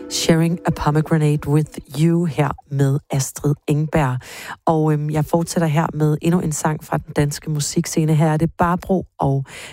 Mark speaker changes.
Speaker 1: Sharing a Pomegranate with You her med Astrid Engberg. Og jeg fortsætter her med endnu en sang fra den danske musikscene. Her er det Barbro og